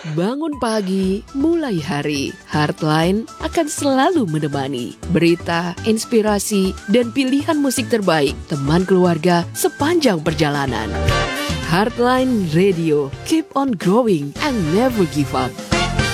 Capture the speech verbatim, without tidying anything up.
Bangun pagi, mulai hari. Heartline akan selalu menemani. Berita, inspirasi, dan pilihan musik terbaik teman keluarga sepanjang perjalanan. Heartline Radio, keep on growing and never give up.